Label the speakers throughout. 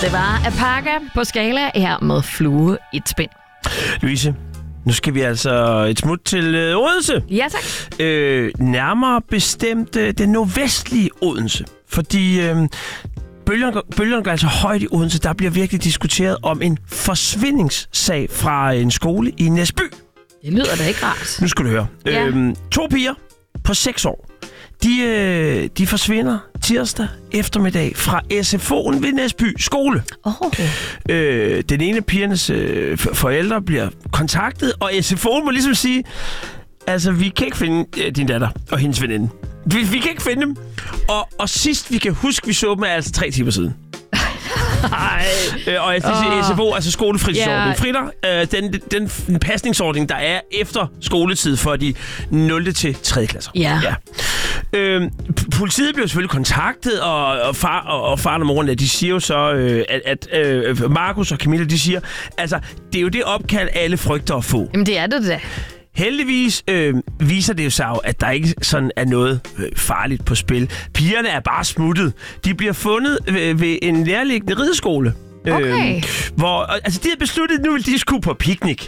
Speaker 1: Det var Apaka på Skala her med Flue i et spind.
Speaker 2: Louise, nu skal vi altså et smut til Odense.
Speaker 1: Ja, tak.
Speaker 2: Nærmere bestemt den nordvestlige Odense. Fordi bølgerne går altså højt i Odense. Der bliver virkelig diskuteret om en forsvindingssag fra en skole i Næsby.
Speaker 1: Det lyder da ikke rart.
Speaker 2: Nu skal du høre.
Speaker 1: Ja.
Speaker 2: 2 piger på 6 år. De forsvinder tirsdag eftermiddag fra SFO'en ved Næsby skole. Den ene af pigernes forældre bliver kontaktet, og SFO'en må ligesom sige, altså, vi kan ikke finde din datter og hendes veninde. Vi kan ikke finde dem. Og sidst vi kan huske, vi så dem, er altså 3 timer siden. Og jeg siger SFO, altså skolefritidsordning. Fritter, den pasningsordning, der er efter skoletid for de 0. til 3. klasser.
Speaker 1: Ja.
Speaker 2: Politiet bliver selvfølgelig kontaktet, og faren og moren, de siger jo så, at Markus og Camilla, de siger, altså, det er jo det opkald, alle frygter at få.
Speaker 1: Jamen, det er det da.
Speaker 2: Heldigvis viser det jo sig, at der ikke sådan er noget farligt på spil. Pigerne er bare smuttet. De bliver fundet ved en nærliggende rideskole.
Speaker 1: Okay.
Speaker 2: Hvor altså, de har besluttet, at nu vil de skulle på piknik.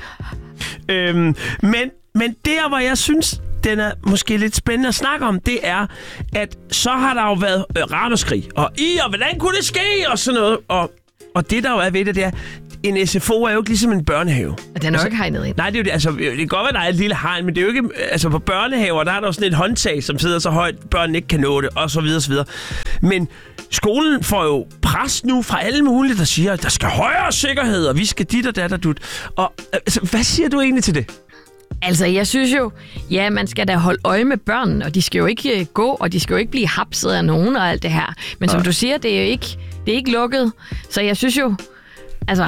Speaker 2: Men der, hvor jeg synes, den er måske lidt spændende at snakke om, det er, at så har der jo været ramaskrig. Og hvordan kunne det ske? Og sådan noget. Og det, der jo er ved det, det er, en SFO er jo ikke ligesom en børnehave.
Speaker 1: Og den er jo ikke hegnet ind.
Speaker 2: Nej, det er jo det. Altså, det kan godt være, der er et lille hegn, men det er jo ikke... Altså, på børnehaver, der er der jo sådan et håndtag, som sidder så højt, børnene ikke kan nå det, og så videre, så videre. Men skolen får jo pres nu fra alle mulige, der siger, at der skal højere sikkerhed, og vi skal dit og dat og dut. Og altså, hvad siger du egentlig til det?
Speaker 1: Altså, jeg synes jo, ja, man skal da holde øje med børnene, og de skal jo ikke gå, og de skal jo ikke blive hapset af nogen og alt det her. Men som du siger, det er jo ikke lukket. Så jeg synes jo, altså...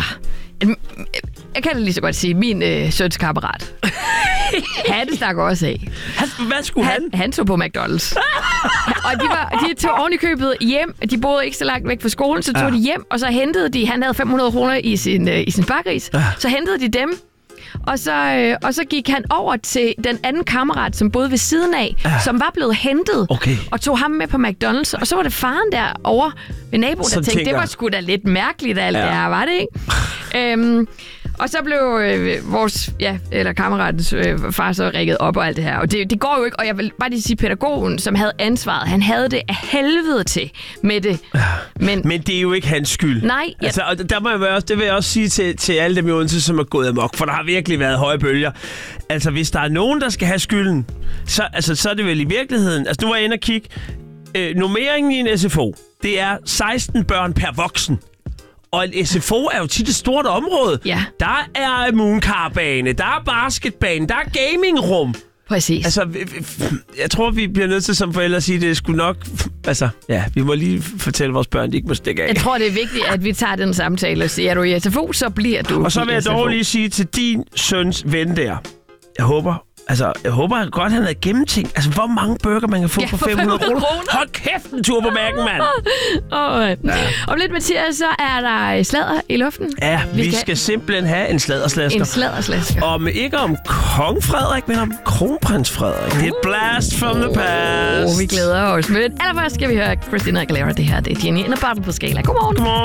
Speaker 1: Jeg kan da lige så godt sige, min søns kammerat. Han stak også af.
Speaker 2: Hvad skulle han?
Speaker 1: Han tog på McDonald's. Og de tog oven i købet hjem. De boede ikke så langt væk fra skolen, så tog de hjem, og så hentede de, han havde 500 kroner i sin bakkeris, så hentede de dem. Og så gik han over til den anden kammerat, som boede ved siden af, som var blevet hentet, og tog ham med på McDonald's. Og så var det faren derovre ved naboen, der tænkte, det var sgu da lidt mærkeligt alt det her, var det ikke? Og så blev vores, kammeratens far så rækket op og alt det her. Og det går jo ikke, og jeg vil bare lige sige, pædagogen, som havde ansvaret, han havde det af helvede til med det. Men
Speaker 2: det er jo ikke hans skyld.
Speaker 1: Nej.
Speaker 2: Altså, og der må jeg også, det vil jeg også sige til alle dem i Odense, som er gået amok, for der har virkelig været høje bølger. Altså, hvis der er nogen, der skal have skylden, så er det vel i virkeligheden. Altså, nu var jeg inde og kigge. Normeringen i en SFO, det er 16 børn per voksen. Og en SFO er jo tit et stort område. Ja. Der er mooncarbane, der er basketbane, der er gamingrum.
Speaker 1: Præcis.
Speaker 2: Altså, jeg tror, vi bliver nødt til som forældre at sige, at det skulle nok... Altså, ja, vi må lige fortælle vores børn, de ikke må stikke af.
Speaker 1: Jeg tror, det er vigtigt, at vi tager den samtale og siger, er du i SFO, så bliver du.
Speaker 2: Og så vil jeg dog lige sige til din søns ven der, jeg håber godt, han havde gennemtænkt. Altså, hvor mange burger man kan få for 500 kroner. Hold kæft, en tur på mærken, mand.
Speaker 1: Om lidt, Mathias, så er der sladder i luften.
Speaker 2: Ja, vi skal simpelthen have en sladderslasker.
Speaker 1: En sladderslasker.
Speaker 2: Ikke om kong Frederik, men om kronprins Frederik. Det er et blast from the past.
Speaker 1: Vi glæder os. Men allerførst skal vi høre Christina Aguilera. Det her, det er Jenny in a Bottle på Skala. Godmorgen.